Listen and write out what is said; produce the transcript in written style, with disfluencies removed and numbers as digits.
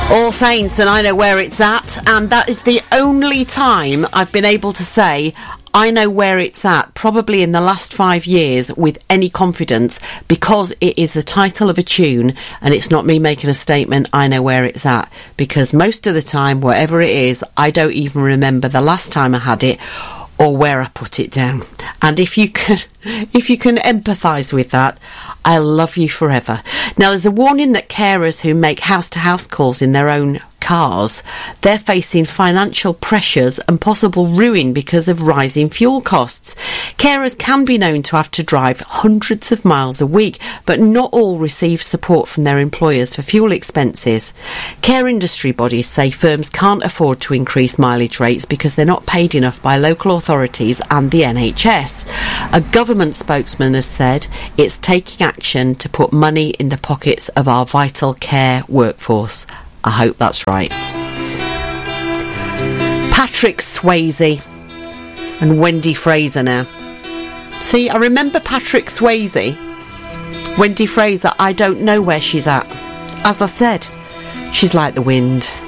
All Saints, and I know where it's at, and that is the only time I've been able to say I know where it's at, probably in the last 5 years, with any confidence, because it is the title of a tune, and it's not me making a statement, I know where it's at, because most of the time, wherever it is, I don't even remember the last time I had it, or where I put it down. And if you can empathise with that, I love you forever. Now, there's a warning that carers who make house-to-house calls in their own cars, they're facing financial pressures and possible ruin because of rising fuel costs. Carers can be known to have to drive hundreds of miles a week, but not all receive support from their employers for fuel expenses. Care industry bodies say firms can't afford to increase mileage rates because they're not paid enough by local authorities and the NHS. A government spokesman has said it's taking action to put money in the pockets of our vital care workforce. I hope that's right. Patrick Swayze and Wendy Fraser now. See, I remember Patrick Swayze. Wendy Fraser, I don't know where she's at. As I said, she's like the wind.